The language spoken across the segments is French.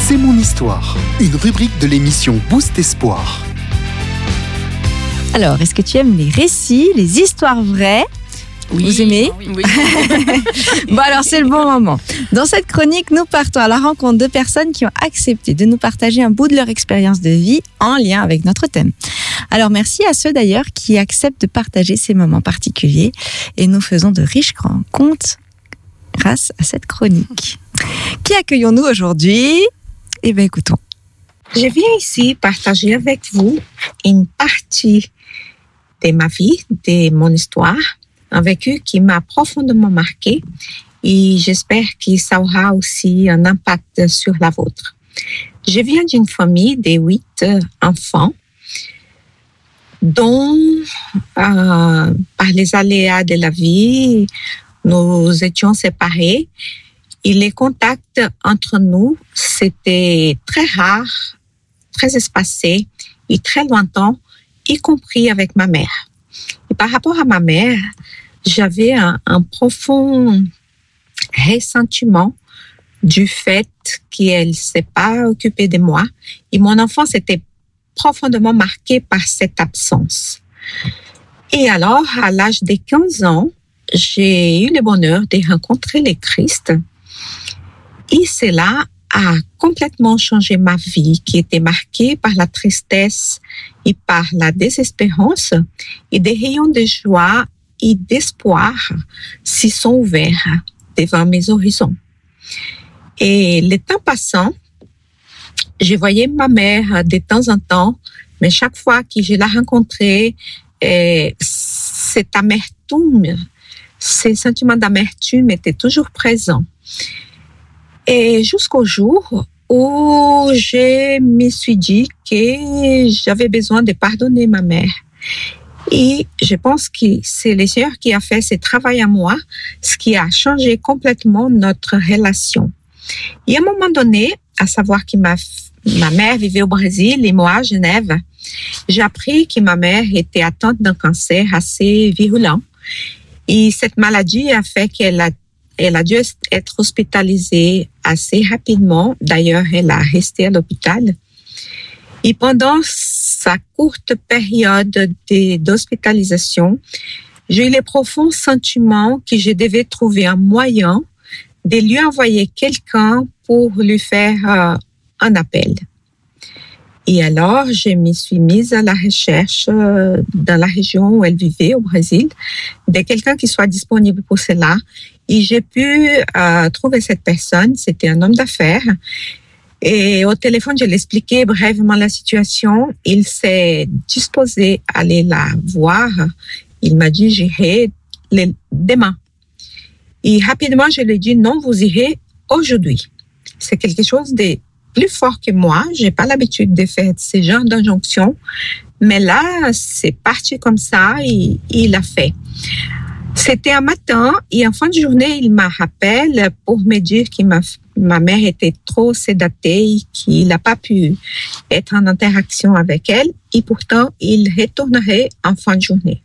C'est mon histoire, une rubrique de l'émission Boost Espoir. Alors, est-ce que tu aimes les récits, les histoires vraies ? Oui. Vous aimez ? Oui. Bon, alors c'est le bon moment. Dans cette chronique, nous partons à la rencontre de personnes qui ont accepté de nous partager un bout de leur expérience de vie en lien avec notre thème. Alors, merci à ceux d'ailleurs qui acceptent de partager ces moments particuliers et nous faisons de riches rencontres grâce à cette chronique. Qui accueillons-nous aujourd'hui ? Eh bien, écoutons. Je viens ici partager avec vous une partie de ma vie, de mon histoire, un vécu qui m'a profondément marqué et j'espère que ça aura aussi un impact sur la vôtre. Je viens d'une famille de 8 enfants dont, par les aléas de la vie, nous étions séparés et les contacts entre nous, c'était très rare, très espacé et très lointain, y compris avec ma mère. Et par rapport à ma mère, j'avais un profond ressentiment du fait qu'elle ne s'est pas occupée de moi. Et mon enfance était profondément marquée par cette absence. Et alors, à l'âge de 15 ans, j'ai eu le bonheur de rencontrer le Christ. Et cela a complètement changé ma vie, qui était marquée par la tristesse et par la désespérance, et des rayons de joie et d'espoir s'y sont ouverts devant mes horizons. Et le temps passant, je voyais ma mère de temps en temps, mais chaque fois que je la rencontrais, cette amertume, ces sentiments d'amertume étaient toujours présents. Et jusqu'au jour où je me suis dit que j'avais besoin de pardonner ma mère. Et je pense que c'est le Seigneur qui a fait ce travail à moi, ce qui a changé complètement notre relation. Et à un moment donné, à savoir que ma mère vivait au Brésil et moi à Genève, j'ai appris que ma mère était atteinte d'un cancer assez virulent. Et cette maladie a fait qu'elle a dû être hospitalisée assez rapidement. D'ailleurs, elle a resté à l'hôpital. Et pendant sa courte période d'hospitalisation, j'ai eu le profond sentiment que je devais trouver un moyen de lui envoyer quelqu'un pour lui faire un appel. Et alors, je me suis mise à la recherche dans la région où elle vivait, au Brésil, de quelqu'un qui soit disponible pour cela. Et j'ai pu trouver cette personne. C'était un homme d'affaires. Et au téléphone, je lui ai expliqué brièvement la situation. Il s'est disposé à aller la voir. Il m'a dit, j'irai demain. Et rapidement, je lui ai dit, non, vous irez aujourd'hui. C'est quelque chose de plus fort que moi. J'ai pas l'habitude de faire ce genre d'injonction. Mais là, c'est parti comme ça et il l'a fait. C'était un matin et en fin de journée, il m'a rappelé pour me dire que ma mère était trop sédatée, qu'il n'a pas pu être en interaction avec elle et pourtant, il retournerait en fin de journée.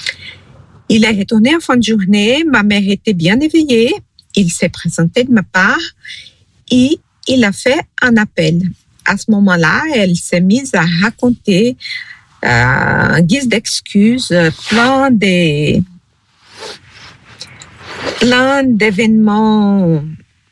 Il est retourné en fin de journée, ma mère était bien éveillée, il s'est présenté de ma part et il a fait un appel. À ce moment-là, elle s'est mise à raconter en guise d'excuses plein d'événements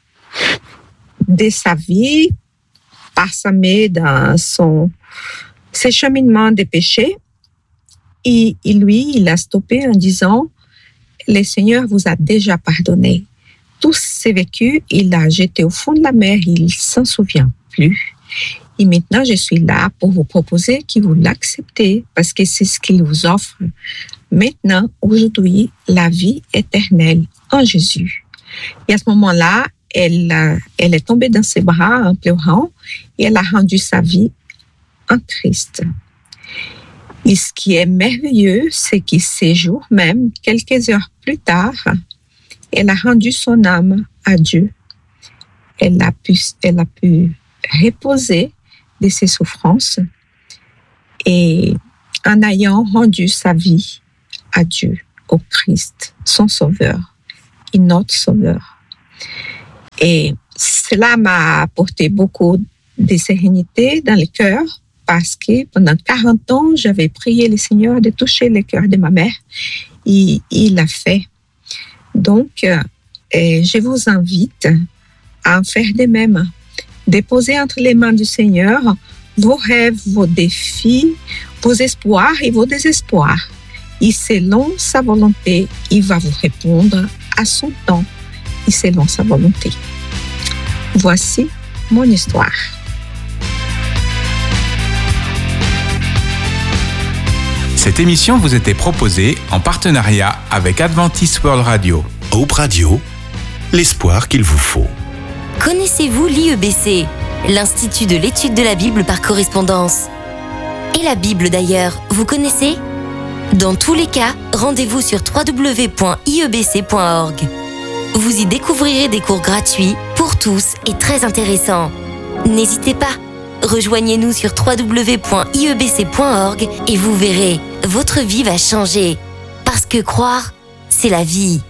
de sa vie parsemés dans ses cheminements de péché. Et lui, il a stoppé en disant « Le Seigneur vous a déjà pardonné. » Tous ces vécus, il l'a jeté au fond de la mer, il ne s'en souvient plus. Et maintenant, je suis là pour vous proposer que vous l'acceptez parce que c'est ce qu'il vous offre. Maintenant, aujourd'hui, la vie éternelle en Jésus. Et à ce moment-là, elle est tombée dans ses bras en pleurant et elle a rendu sa vie en Christ. Et ce qui est merveilleux, c'est que ces jours même, quelques heures plus tard, elle a rendu son âme à Dieu. Elle a pu reposer de ses souffrances et en ayant rendu sa vie à Dieu, au Christ, son Sauveur et notre Sauveur. Et cela m'a apporté beaucoup de sérénité dans le cœur parce que pendant 40 ans, j'avais prié le Seigneur de toucher le cœur de ma mère et il l'a fait. Donc, je vous invite à en faire de même. Déposez entre les mains du Seigneur vos rêves, vos défis, vos espoirs et vos désespoirs. Et selon sa volonté, il va vous répondre à son temps et selon sa volonté. Voici mon histoire. Cette émission vous était proposée en partenariat avec Adventist World Radio. Hope Radio, l'espoir qu'il vous faut. Connaissez-vous l'IEBC, l'Institut de l'étude de la Bible par correspondance? Et la Bible d'ailleurs, vous connaissez? Dans tous les cas, rendez-vous sur www.iebc.org. Vous y découvrirez des cours gratuits pour tous et très intéressants. N'hésitez pas, rejoignez-nous sur www.iebc.org et vous verrez, votre vie va changer. Parce que croire, c'est la vie.